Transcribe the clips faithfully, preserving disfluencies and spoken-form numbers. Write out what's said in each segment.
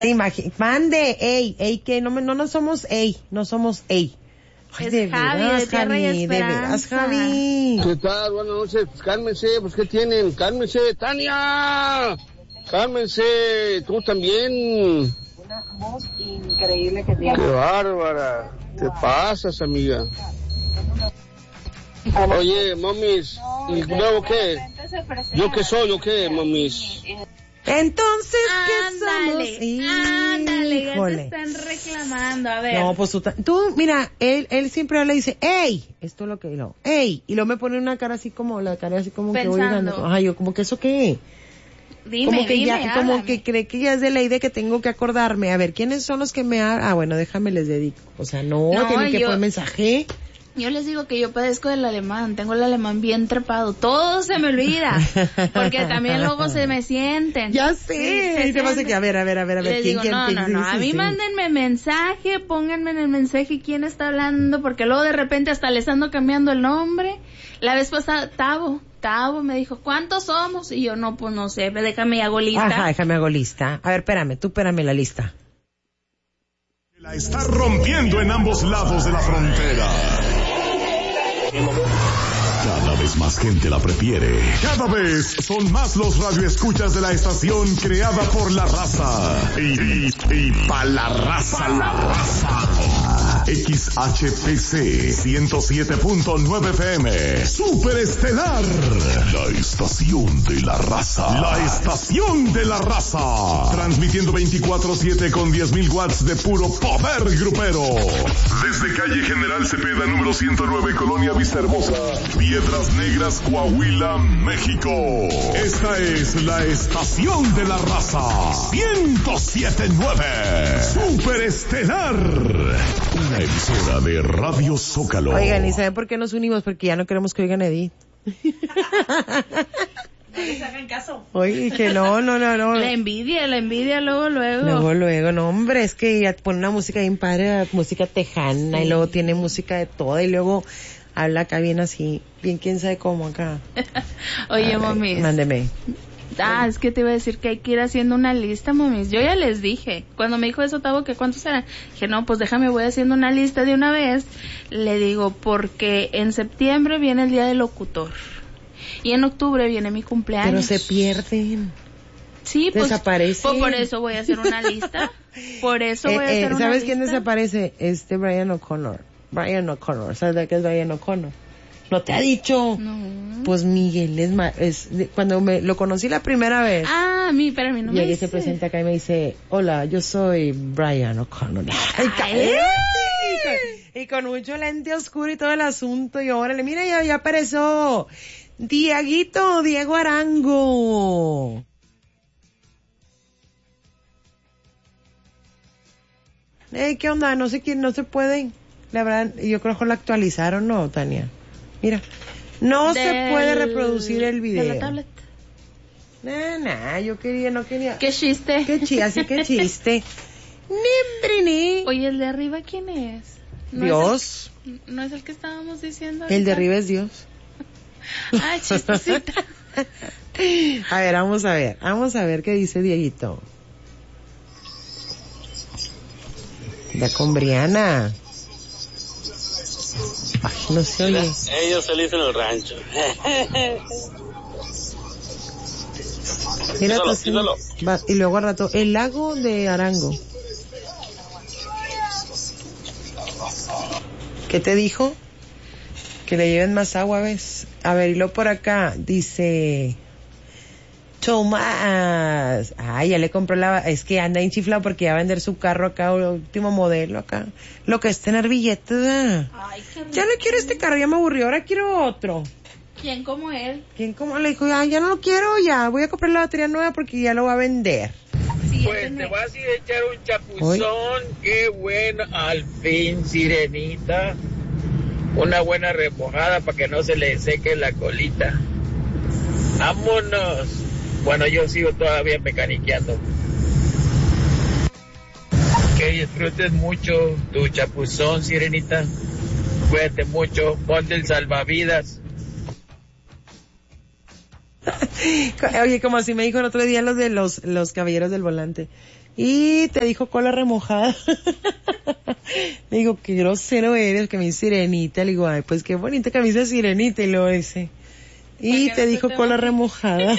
Imagínate, mande, ey, ey, que no, no, no somos ey, no somos ey. Ay, es de Javi, veras, de Tierra Javi, y Esperanza. De veras, Javi. ¿Qué tal? Buenas noches, pues cálmense, pues ¿qué tienen? Cálmense, Tania. Cálmense, tú también. Una voz increíble que tiene. Qué bárbara. Te pasas, amiga. Oye, mamis, ¿y luego qué? ¿Yo qué soy o qué, mamis? Entonces, ¿qué Ándale, somos? ándale, ya te Híjole. están reclamando, a ver. No, pues tú, ta- tú, mira, él, él siempre habla y dice, ey, esto es lo que, no, ey, y luego me pone una cara así como, la cara así como Pensando. que voy ganando. Ay, yo, como que eso qué, Dime, como que dime, ya, como háblame. que cree que ya es de ley de que tengo que acordarme, a ver, ¿quiénes son los que me ha, ah, bueno, déjame les dedico, o sea, no, No, tiene que yo- poner mensaje. Yo les digo que yo padezco del alemán, tengo el alemán bien trepado, todo se me olvida, porque también luego se me sienten. Ya Sí, sé, se y te pasa sienten. que, a ver, a ver, a ver, a ver, Les ¿quién, digo, quién, no, quién? no, Sí, no, a sí, mí sí. mándenme mensaje, pónganme en el mensaje quién está hablando, porque luego de repente hasta les ando cambiando el nombre. La vez pasada, Tavo, Tavo me dijo, ¿cuántos somos? Y yo, no, pues no sé, déjame y hago lista. Ajá, déjame hago lista. A ver, espérame, tú espérame la lista. La está rompiendo en ambos lados de la frontera. Cada vez más gente la prefiere. Cada vez son más los radioescuchas de la estación creada por la raza. Y, y, y pa' la raza. La raza. X H P C ciento siete punto nueve F M. Super Estelar. La estación de la raza. La estación de la raza. Transmitiendo veinticuatro siete con diez mil watts de puro poder grupero. Desde calle General Cepeda número ciento nueve, Colonia Vista Hermosa, Piedras Negras, Coahuila, México. Esta es la estación de la raza. ciento siete punto nueve. Super Estelar. Una emisora de Radio Zócalo. Oigan, ¿y saben por qué nos unimos? Porque ya no queremos que oigan a Edith. No les hagan caso. Oye, que no, no, no, no. La envidia, la envidia luego, luego. Luego, luego, no, hombre, es que ya pone una música bien padre, música tejana, Sí. y luego tiene música de toda, y luego habla acá bien así, bien quién sabe cómo acá. Oye, A ver, mami. Mándeme. Ah, es que te iba a decir que hay que ir haciendo una lista, mamis. Yo ya les dije. Cuando me dijo eso, Tavo, que cuántos eran. Dije, no, pues déjame, voy haciendo una lista de una vez. Le digo, porque en septiembre viene el Día del Locutor. Y en octubre viene mi cumpleaños. Pero se pierden. Sí, pues, desaparecen. pues por eso voy a hacer una lista. Por eso voy a Eh, eh, hacer una ¿Sabes lista. quién desaparece? Este Brian O'Connor. Brian O'Connor. ¿Sabes de qué es Brian O'Connor? ¿No te ha dicho? No. Pues Miguel es, ma- es de- cuando me lo conocí la primera vez. Ah, a mí, pero a mí no y me ahí dice. se presenta acá y me dice, hola, yo soy Brian O'Connor. Ay, Ay. cállate. Y con, y con mucho lente oscuro y todo el asunto. Y órale, mira, ya, ya apareció Dieguito, Diego Arango. Eh, ¿qué onda? No sé quién, no se pueden. La verdad, yo creo que lo actualizaron, ¿no, Tania? Mira, no se Del- puede reproducir el video. De la tablet. Nah, nah, yo quería, no quería. Qué chiste. Qué chiste, así que chiste. Nimbrini. Oye, el de arriba, ¿quién es? ¿No Dios. Es el, ¿No es el que estábamos diciendo? El de ahorita? arriba es Dios. Ah, chistosita. A ver, vamos a ver. Vamos a ver qué dice Dieguito. Ya con Briana. Ay, no se oye. Ellos felices en el rancho. Mira, Díselo, pues, díselo. va- y luego al rato, el lago de Arango. ¿Qué te dijo? Que le lleven más agua, ¿ves? A ver, y luego por acá dice Tomás. Ay, ya le compró la... Es que anda enchiflado porque ya va a vender su carro acá, el último modelo acá. Lo que es tener billetes, ¿verdad? Ay, qué rico. Ya no quiero este carro, ya me aburrió, ahora quiero otro. ¿Quién como él? ¿Quién como le dijo? Ay, ya no lo quiero, ya voy a comprar la batería nueva porque ya lo va a vender. Sí, Pues este te me- vas a ir a echar un chapuzón, qué bueno, al fin, sirenita. Una buena remojada para que no se le seque la colita. Vámonos. Bueno, yo sigo todavía mecaniqueando. Que disfrutes mucho tu chapuzón, sirenita. Cuídate mucho, ponte el salvavidas. Oye, como así me dijo el otro día los de los, los caballeros del volante. Y te dijo cola remojada. Le digo, qué grosero eres, que me dice sirenita. Le digo, ay, pues qué bonita camisa de sirenita. Y luego dice, y te dijo te cola remojada.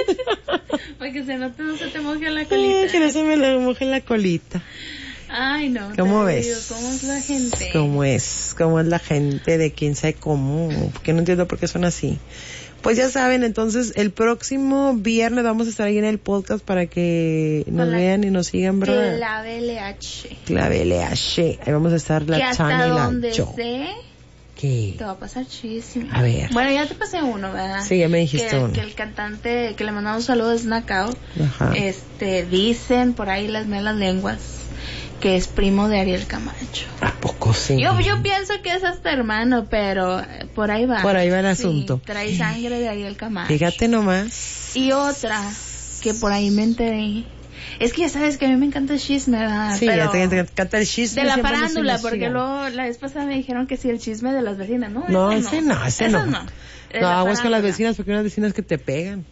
Para que se no, te, no se te moje la colita. Ay, que no se me la moje la colita. Ay, no. ¿Cómo ves? Digo, ¿cómo es la gente? ¿Cómo es? ¿Cómo es la gente de quién sabe cómo? Porque no entiendo por qué son así. Pues ya saben, entonces el próximo viernes vamos a estar ahí en el podcast para que nos Con vean y nos sigan, ¿verdad? Clave L H. Clave L H. Ahí vamos a estar la que Chana hasta y la donde Cho. sé, ¿Qué? te va a pasar chisme. A ver. Bueno, ya te pasé uno, ¿verdad? Sí, ya me dijiste que, uno. Que el cantante, que le mandamos saludos, es Knockout. Ajá. Este, dicen por ahí las malas lenguas que es primo de Ariel Camacho. ¿A poco sí? Yo, yo pienso que es hasta hermano, pero por ahí va. Por ahí va el Sí, asunto. trae sangre de Ariel Camacho. Fíjate nomás. Y otra que por ahí me enteré. Es que ya sabes que a mí me encanta el chisme, ¿verdad? Sí, Pero ya te, te encanta el chisme. de la siempre nos farándula, porque investigan. luego la vez pasada me dijeron que sí, el chisme de las vecinas. No, No, ese ese no, ese Esas no. no. De No, la aguas con las farándula. vecinas porque hay unas vecinas que te pegan.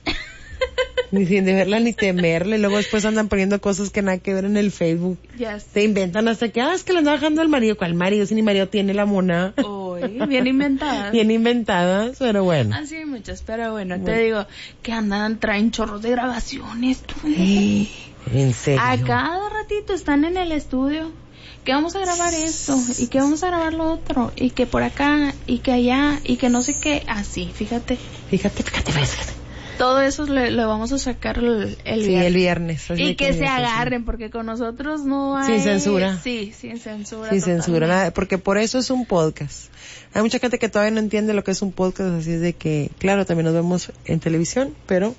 Ni sin verla ni temerle. Luego después andan poniendo cosas que nada que ver en el Facebook. Ya sé. Te inventan hasta que, ah, es que le anda bajando al marido. ¿Cuál marido? Si ni marido tiene la mona. Uy, bien inventadas. Bien inventadas, pero bueno. Así hay muchas, pero bueno, Bueno. te digo que andan, traen chorros de grabaciones, tú. En serio. A cada ratito están en el estudio. Que vamos a grabar esto, y que vamos a grabar lo otro, y que por acá, y que allá, y que no sé qué. Así, fíjate. Fíjate, fíjate, fíjate. Todo eso le, lo vamos a sacar el, el Sí, viernes. el viernes. así Y que se sí. agarren, porque con nosotros no hay... Sin censura. Sí, sin censura. Sin censura, totalmente. nada, porque por eso es un podcast. Hay mucha gente que todavía no entiende lo que es un podcast, así es de que, claro, también nos vemos en televisión, pero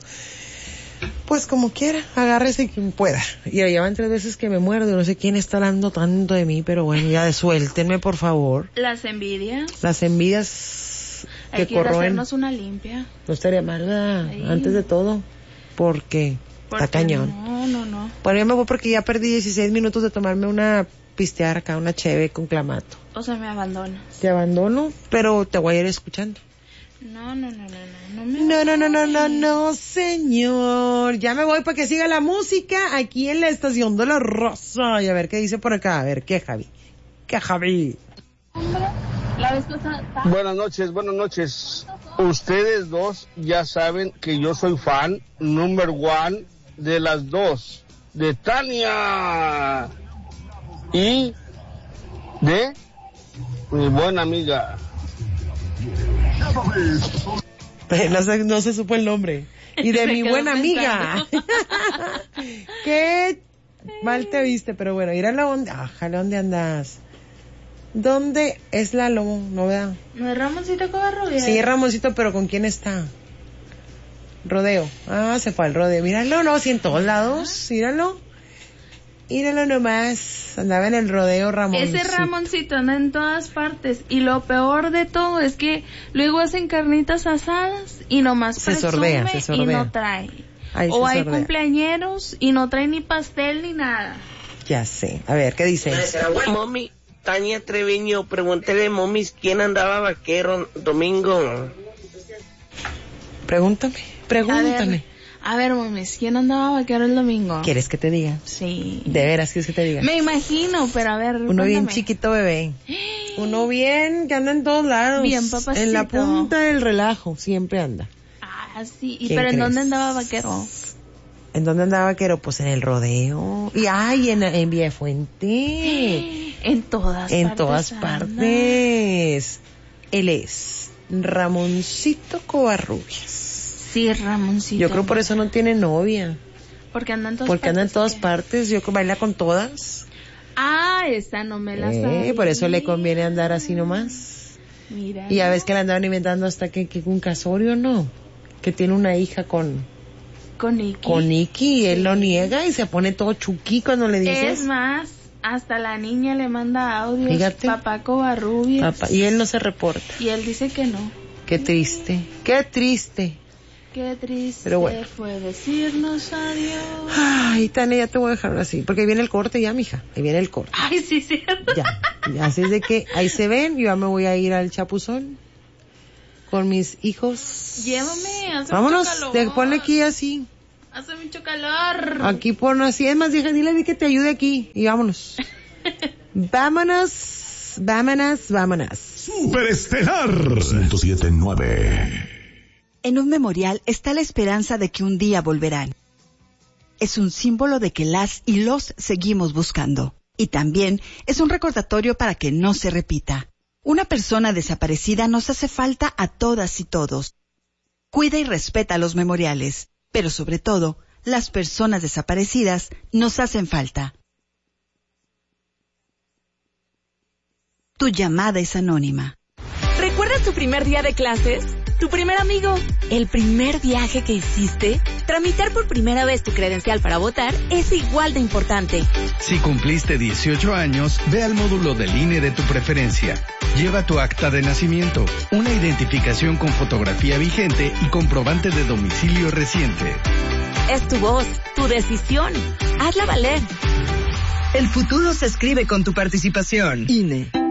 pues como quiera, agárrese quien pueda. Y ya van tres veces que me muerdo, no sé quién está hablando tanto de mí, pero bueno, ya suéltenme por favor. Las envidias. Las envidias Hay que que ir a corroen, hacernos una limpia. no estaría mal, ¿verdad? Sí. Antes de todo, porque Porque está cañón. No, no, no. Bueno, yo me voy porque ya perdí dieciséis minutos de tomarme una pistear acá, una cheve con clamato. O sea, me abandonas. Te abandono, pero te voy a ir escuchando. No, no, no, no, no. No, me No, no, no, no, no, abandones. no, señor. Ya me voy para que siga la música aquí en la estación de la Rosa. Y a ver qué dice por acá. A ver, ¿qué, Javi? ¿Qué, Javi? La vez pasada... Buenas noches, buenas noches. Ustedes dos ya saben que yo soy fan number one de las dos, de Tania y de mi buena amiga. No se, no se supo el nombre. Y de Se mi quedó buena amiga. pensando. Qué mal te viste, pero bueno, ir a la onda. Ájale, ¿dónde andas? ¿Dónde es la lomo? ¿No vea? ¿No es Ramoncito Covarrubias? Sí, Ramoncito, pero ¿con quién está? Rodeo. Ah, se fue al rodeo. Míralo, no, sí, en todos lados. Míralo. Míralo nomás. Andaba en el rodeo Ramoncito. Ese Ramoncito anda en todas partes. Y lo peor de todo es que luego hacen carnitas asadas y nomás Se presume sordea, se y sordea. no trae. Ahí o se hay sordea. cumpleañeros y no trae ni pastel ni nada. Ya sé. A ver, ¿qué dice? Mami, Tania Treviño, pregúntele, momis, ¿quién andaba vaquero domingo? Pregúntame, pregúntame. A ver, mames, ¿quién andaba vaquero el domingo? ¿Quieres que te diga? Sí. De veras, ¿quieres que te diga? Me imagino, pero a ver, Uno bien cuéntame. chiquito bebé. Uno bien, que anda en todos lados. Bien papacito. En la punta del relajo, siempre anda. Ah, sí. ¿Y ¿Quién pero en crees? dónde andaba vaquero? ¿En dónde andaba vaquero? Pues en el rodeo. Y ay, en, en Villafuente. En todas En partes. todas anda. partes. Él es Ramoncito Covarrubias. Sí, Ramoncito. Yo creo por eso no tiene novia. Porque anda en todas Porque partes. anda en todas ¿qué? partes. Yo creo que baila con todas. Ah, esa no me la Eh, sabía. por eso le conviene andar así nomás. Mira. Y ya ves que le andaban inventando hasta que, que un casorio, ¿no? Que tiene una hija con, Con Nicky. con Nicky y él lo niega y se pone todo chuquí cuando le dices. Es más, hasta la niña le manda audios. Fíjate. Papá Covarrubias. Papá, y él no se reporta. Y él dice que no. Qué triste, qué triste. Qué triste Pero bueno. fue decirnos adiós. Ay, Tania, ya te voy a dejar así, porque ahí viene el corte ya, mija, ahí viene el corte. Ay, sí, cierto. Ya, ya, así es de que ahí se ven, yo ya me voy a ir al Chapuzón con mis hijos. Llévame, hace Vámonos, mucho de, calor. ponle aquí así. Hace mucho calor. Aquí por así es más, dije, dile di que te ayude aquí y vámonos. vámonos, vámonos, vámonos. Superestelar ciento siete punto nueve. En un memorial está la esperanza de que un día volverán. Es un símbolo de que las y los seguimos buscando. Y también es un recordatorio para que no se repita. Una persona desaparecida nos hace falta a todas y todos. Cuida y respeta los memoriales, pero sobre todo, las personas desaparecidas nos hacen falta. Tu llamada es anónima. ¿Recuerdas tu primer día de clases? ¿Tu primer amigo? ¿El primer viaje que hiciste? Tramitar por primera vez tu credencial para votar es igual de importante. Si cumpliste dieciocho años, ve al módulo del I N E de tu preferencia. Lleva tu acta de nacimiento, una identificación con fotografía vigente y comprobante de domicilio reciente. Es tu voz, tu decisión. Hazla valer. El futuro se escribe con tu participación. I N E.